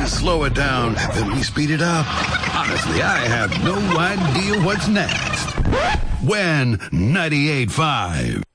slow it down, then we speed it up. Honestly, I have no idea what's next. When 98.5.